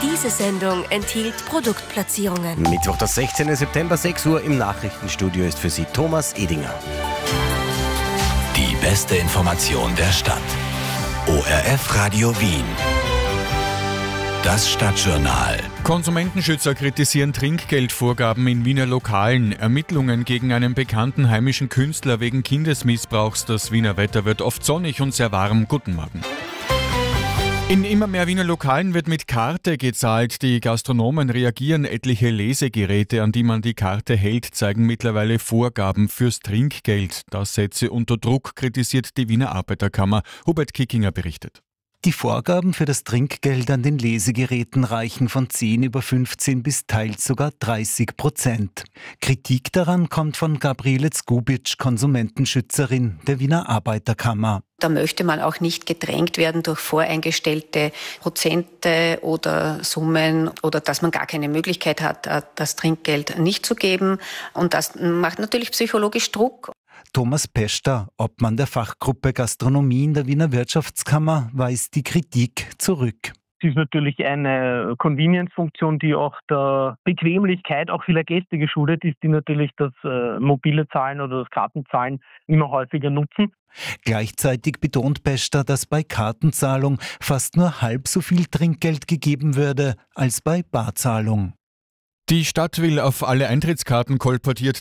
Diese Sendung enthielt Produktplatzierungen. Mittwoch, der 16. September, 6 Uhr im Nachrichtenstudio ist für Sie Thomas Edinger. Die beste Information der Stadt. ORF Radio Wien. Das Stadtjournal. Konsumentenschützer kritisieren Trinkgeldvorgaben in Wiener Lokalen. Ermittlungen gegen einen bekannten heimischen Künstler wegen Kindesmissbrauchs. Das Wiener Wetter wird oft sonnig und sehr warm. Guten Morgen. In immer mehr Wiener Lokalen wird mit Karte gezahlt. Die Gastronomen reagieren. Etliche Lesegeräte, an die man die Karte hält, zeigen mittlerweile Vorgaben fürs Trinkgeld. Das setze unter Druck, kritisiert die Wiener Arbeiterkammer. Hubert Kickinger berichtet. Die Vorgaben für das Trinkgeld an den Lesegeräten reichen von 10 über 15 bis teils sogar 30%. Kritik daran kommt von Gabriele Zgubitsch, Konsumentenschützerin der Wiener Arbeiterkammer. Da möchte man auch nicht gedrängt werden durch voreingestellte Prozente oder Summen oder dass man gar keine Möglichkeit hat, das Trinkgeld nicht zu geben. Und das macht natürlich psychologisch Druck. Thomas Pester, Obmann der Fachgruppe Gastronomie in der Wiener Wirtschaftskammer, weist die Kritik zurück. Es ist natürlich eine Convenience-Funktion, die auch der Bequemlichkeit auch vieler Gäste geschuldet ist, die natürlich das mobile Zahlen oder das Kartenzahlen immer häufiger nutzen. Gleichzeitig betont Pester, dass bei Kartenzahlung fast nur halb so viel Trinkgeld gegeben würde als bei Barzahlung. Die Stadt will auf alle Eintrittskarten kolportiert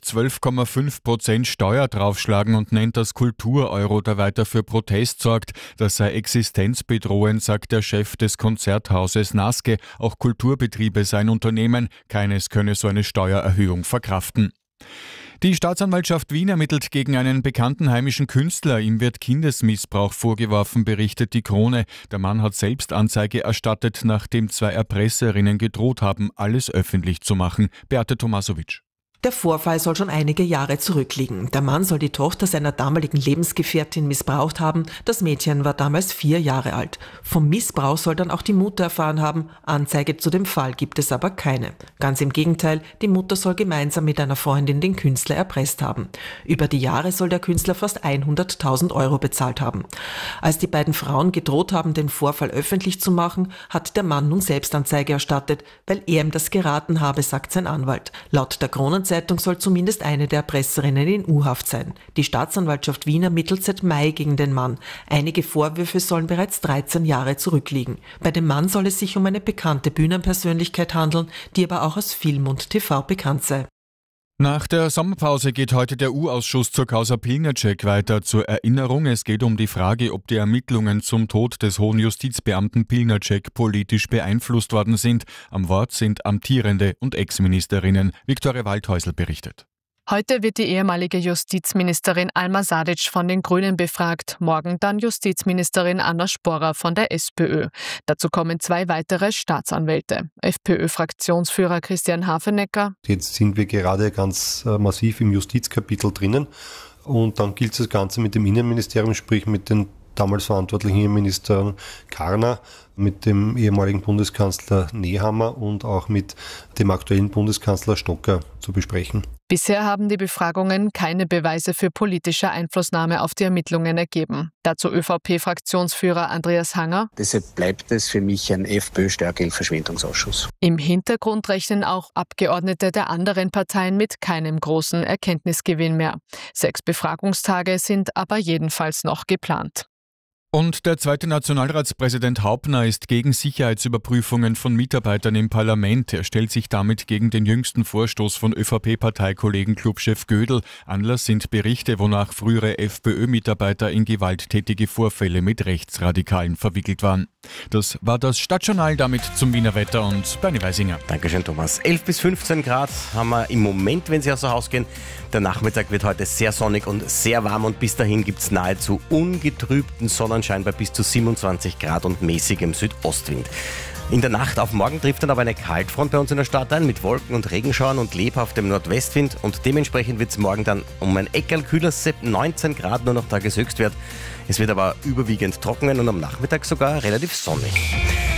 12,5% Steuer draufschlagen und nennt das Kultur-Euro, der weiter für Protest sorgt. Das sei existenzbedrohend, sagt der Chef des Konzerthauses Naske. Auch Kulturbetriebe seien Unternehmen. Keines könne so eine Steuererhöhung verkraften. Die Staatsanwaltschaft Wien ermittelt gegen einen bekannten heimischen Künstler. Ihm wird Kindesmissbrauch vorgeworfen, berichtet die Krone. Der Mann hat selbst Anzeige erstattet, nachdem 2 Erpresserinnen gedroht haben, alles öffentlich zu machen. Beate Tomasovic. Der Vorfall soll schon einige Jahre zurückliegen. Der Mann soll die Tochter seiner damaligen Lebensgefährtin missbraucht haben. Das Mädchen war damals 4 Jahre alt. Vom Missbrauch soll dann auch die Mutter erfahren haben. Anzeige zu dem Fall gibt es aber keine. Ganz im Gegenteil, die Mutter soll gemeinsam mit einer Freundin den Künstler erpresst haben. Über die Jahre soll der Künstler fast 100.000 € bezahlt haben. Als die beiden Frauen gedroht haben, den Vorfall öffentlich zu machen, hat der Mann nun selbst Anzeige erstattet, weil er ihm das geraten habe, sagt sein Anwalt. Laut der Kronenzeitung soll zumindest eine der Erpresserinnen in U-Haft sein. Die Staatsanwaltschaft Wien ermittelt seit Mai gegen den Mann. Einige Vorwürfe sollen bereits 13 Jahre zurückliegen. Bei dem Mann soll es sich um eine bekannte Bühnenpersönlichkeit handeln, die aber auch aus Film und TV bekannt sei. Nach der Sommerpause geht heute der U-Ausschuss zur Causa Pilnacek weiter. Zur Erinnerung, es geht um die Frage, ob die Ermittlungen zum Tod des hohen Justizbeamten Pilnacek politisch beeinflusst worden sind. Am Wort sind amtierende und Ex-Ministerinnen. Viktoria Waldhäusl berichtet. Heute wird die ehemalige Justizministerin Alma Sadic von den Grünen befragt, morgen dann Justizministerin Anna Sporrer von der SPÖ. Dazu kommen 2 weitere Staatsanwälte. FPÖ-Fraktionsführer Christian Hafenecker. Jetzt sind wir gerade ganz massiv im Justizkapitel drinnen und dann gilt das Ganze mit dem Innenministerium, sprich mit den damals verantwortlichen Innenminister Karner, mit dem ehemaligen Bundeskanzler Nehammer und auch mit dem aktuellen Bundeskanzler Stocker zu besprechen. Bisher haben die Befragungen keine Beweise für politische Einflussnahme auf die Ermittlungen ergeben. Dazu ÖVP-Fraktionsführer Andreas Hanger. Deshalb bleibt es für mich ein FPÖ-Steuergeldverschwendungsausschuss. Im Hintergrund rechnen auch Abgeordnete der anderen Parteien mit keinem großen Erkenntnisgewinn mehr. 6 Befragungstage sind aber jedenfalls noch geplant. Und der zweite Nationalratspräsident Hauptner ist gegen Sicherheitsüberprüfungen von Mitarbeitern im Parlament. Er stellt sich damit gegen den jüngsten Vorstoß von ÖVP-Parteikollegen Clubchef Gödel. Anlass sind Berichte, wonach frühere FPÖ-Mitarbeiter in gewalttätige Vorfälle mit Rechtsradikalen verwickelt waren. Das war das Stadtjournal, damit zum Wiener Wetter und Bernie Weisinger. Dankeschön, Thomas. 11 bis 15 Grad haben wir im Moment, wenn Sie aus dem Haus gehen. Der Nachmittag wird heute sehr sonnig und sehr warm und bis dahin gibt es nahezu ungetrübten Sonnenschein bei bis zu 27 Grad und mäßigem Südostwind. In der Nacht auf morgen trifft dann aber eine Kaltfront bei uns in der Stadt ein mit Wolken und Regenschauern und lebhaftem Nordwestwind und dementsprechend wird es morgen dann um ein Eckerl kühler, 19 Grad nur noch Tageshöchstwert. Es wird aber überwiegend trocknen und am Nachmittag sogar relativ sonnig.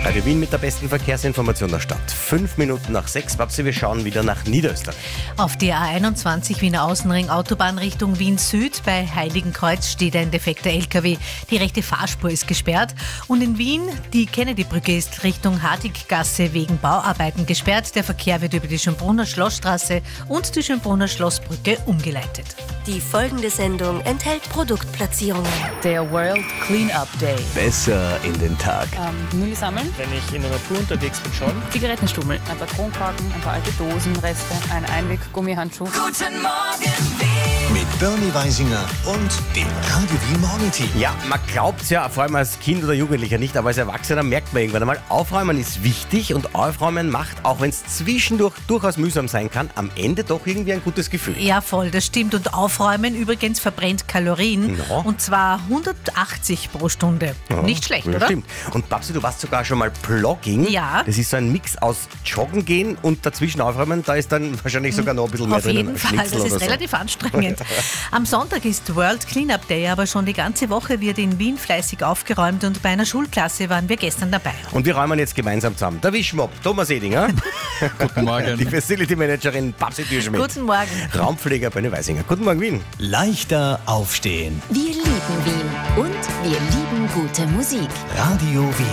Radio Wien mit der besten Verkehrsinformation der Stadt. 5 Minuten nach 6, Babsi, wir schauen wieder nach Niederösterreich. Auf der A21 Wiener Außenring Autobahn Richtung Wien Süd bei Heiligenkreuz steht ein defekter LKW. Die rechte Fahrspur ist gesperrt. Und in Wien, die Kennedy-Brücke ist Richtung Hartiggasse wegen Bauarbeiten gesperrt. Der Verkehr wird über die Schönbrunner Schlossstraße und die Schönbrunner Schlossbrücke umgeleitet. Die folgende Sendung enthält Produktplatzierungen. Der World Cleanup Day. Besser in den Tag. Müll sammeln. Wenn ich in der Natur unterwegs bin, schon. Zigarettenstummel. Ein paar Kronkorken, ein paar alte Dosenreste, ein Einweg-Gummihandschuh. Guten Morgen, Wien. Mit Bernie Weisinger und dem Radio Wien Morgenteam. Ja, man glaubt es ja, vor allem als Kind oder Jugendlicher nicht, aber als Erwachsener merkt man irgendwann einmal, aufräumen ist wichtig und aufräumen macht, auch wenn es zwischendurch durchaus mühsam sein kann, am Ende doch irgendwie ein gutes Gefühl. Ja, voll, das stimmt. Und Aufräumen übrigens verbrennt Kalorien. Ja. Und zwar 180 pro Stunde. Ja, Nicht schlecht, ja, oder? Stimmt. Und Babsi, du warst sogar schon mal Plogging. Ja. Das ist so ein Mix aus Joggen gehen und dazwischen aufräumen. Da ist dann wahrscheinlich sogar noch ein bisschen mehr Auf drin. jeden Fall, das ist relativ anstrengend. Am Sonntag ist World Cleanup Day, aber schon die ganze Woche wird in Wien fleißig aufgeräumt und bei einer Schulklasse waren wir gestern dabei. Und wir räumen jetzt gemeinsam zusammen. Der Wischmopp, Thomas Edinger. Guten Morgen. Die Facility Managerin Babsi Dürschmidt. Guten Morgen. Raumpfleger Bernie Weisinger. Guten Morgen, Wien. Leichter aufstehen. Wir lieben Wien und wir lieben gute Musik. Radio Wien.